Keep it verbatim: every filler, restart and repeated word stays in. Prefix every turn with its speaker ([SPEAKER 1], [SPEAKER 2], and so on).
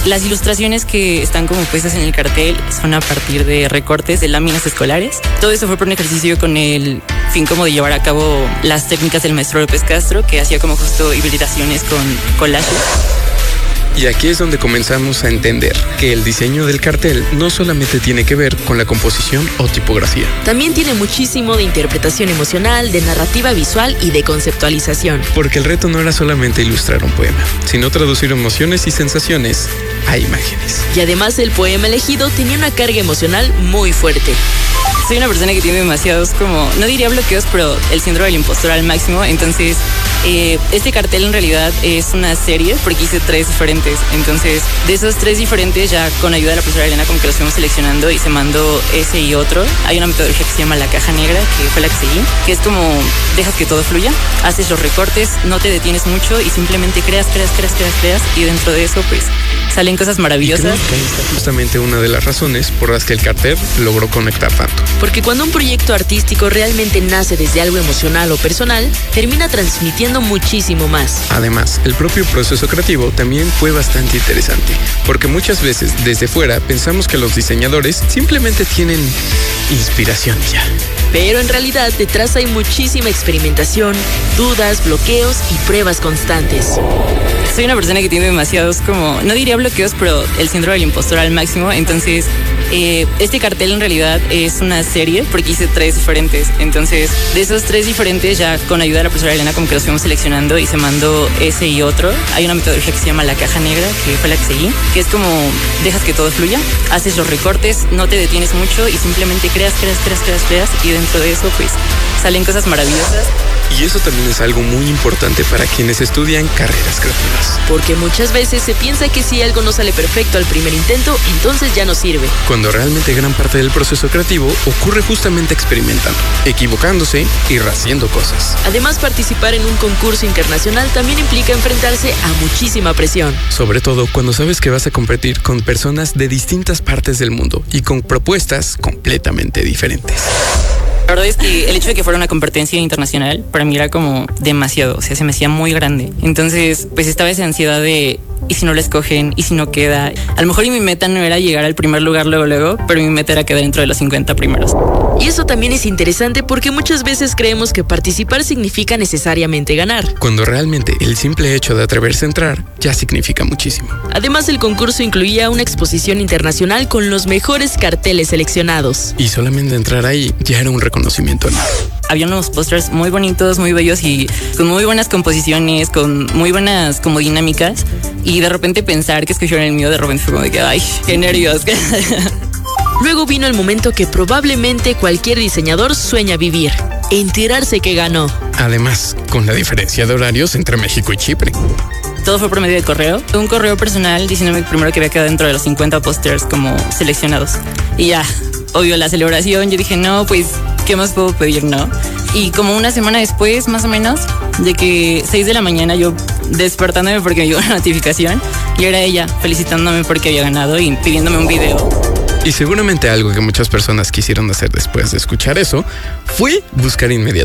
[SPEAKER 1] Las ilustraciones que están como puestas en el cartel son a partir de recortes de láminas escolares. Todo eso fue por un ejercicio con el fin como de llevar a cabo las técnicas del maestro López Castro, que hacía como justo hibridaciones con collages.
[SPEAKER 2] Y aquí es donde comenzamos a entender que el diseño del cartel no solamente tiene que ver con la composición o tipografía.
[SPEAKER 3] También tiene muchísimo de interpretación emocional, de narrativa visual y de conceptualización.
[SPEAKER 2] Porque el reto no era solamente ilustrar un poema, sino traducir emociones y sensaciones a imágenes.
[SPEAKER 3] Y además el poema elegido tenía una carga emocional muy fuerte.
[SPEAKER 1] Soy una persona que tiene demasiados como, no diría bloqueos, pero el síndrome del impostor al máximo. Entonces, eh, este cartel en realidad es una serie porque hice tres diferentes. Entonces, de esos tres diferentes, ya con ayuda de la profesora Elena, como que los fuimos seleccionando y se mandó ese y otro. Hay una metodología que se llama la caja negra, que fue la que seguí, que es como dejas que todo fluya, haces los recortes, no te detienes mucho y simplemente creas, creas, creas, creas, creas. Y dentro de eso, pues, salen cosas maravillosas.
[SPEAKER 2] Y creo que ahí está justamente una de las razones por las que el cartel logró conectar tanto.
[SPEAKER 3] Porque cuando un proyecto artístico realmente nace desde algo emocional o personal, termina transmitiendo muchísimo más.
[SPEAKER 2] Además, el propio proceso creativo también fue bastante interesante, porque muchas veces desde fuera pensamos que los diseñadores simplemente tienen inspiración ya.
[SPEAKER 3] Pero en realidad detrás hay muchísima experimentación, dudas, bloqueos y pruebas constantes.
[SPEAKER 1] Soy una persona que tiene demasiados como, no diría bloqueos, pero el síndrome del impostor al máximo. Entonces, eh, este cartel en realidad es una serie porque hice tres diferentes. Entonces, de esos tres diferentes, ya con ayuda de la profesora Elena, como que los fuimos seleccionando y se mandó ese y otro. Hay una metodología que se llama la caja negra, que fue la que seguí, que es como dejas que todo fluya, haces los recortes, no te detienes mucho y simplemente creas, creas, creas, creas, creas. Y dentro de eso, pues, salen cosas maravillosas.
[SPEAKER 2] Y eso también es algo muy importante para quienes estudian carreras creativas.
[SPEAKER 3] Porque muchas veces se piensa que si algo no sale perfecto al primer intento, entonces ya no sirve.
[SPEAKER 2] Cuando realmente gran parte del proceso creativo ocurre justamente experimentando, equivocándose y rehaciendo cosas.
[SPEAKER 3] Además, participar en un concurso internacional también implica enfrentarse a muchísima presión.
[SPEAKER 2] Sobre todo cuando sabes que vas a competir con personas de distintas partes del mundo y con propuestas completamente diferentes.
[SPEAKER 1] La verdad es que el hecho de que fuera una competencia internacional para mí era como demasiado, o sea, se me hacía muy grande. Entonces, pues estaba esa ansiedad de, ¿y si no la escogen? ¿Y si no queda? A lo mejor y mi meta no era llegar al primer lugar luego, luego, pero mi meta era quedar dentro de los cincuenta primeros.
[SPEAKER 3] Y eso también es interesante porque muchas veces creemos que participar significa necesariamente ganar.
[SPEAKER 2] Cuando realmente el simple hecho de atreverse a entrar ya significa muchísimo.
[SPEAKER 3] Además, el concurso incluía una exposición internacional con los mejores carteles seleccionados.
[SPEAKER 2] Y solamente entrar ahí ya era un reconocimiento enorme.
[SPEAKER 1] Había unos pósters muy bonitos, muy bellos y con muy buenas composiciones, con muy buenas como dinámicas. Y de repente pensar que escogieron el mío, de repente fue como de que, ay, qué nervios.
[SPEAKER 3] Luego vino el momento que probablemente cualquier diseñador sueña vivir: enterarse que ganó.
[SPEAKER 2] Además, con la diferencia de horarios entre México y Chipre.
[SPEAKER 1] Todo fue por medio de correo. Un correo personal diciéndome primero que había quedado dentro de los cincuenta pósters como seleccionados. Y ya, obvio, la celebración, yo dije, no, pues, ¿qué más puedo pedir, no? Y como una semana después, más o menos, de que seis de la mañana yo despertándome porque me llegó una notificación y era ella felicitándome porque había ganado y pidiéndome un video.
[SPEAKER 2] Y seguramente algo que muchas personas quisieron hacer después de escuchar eso fue buscar inmediatamente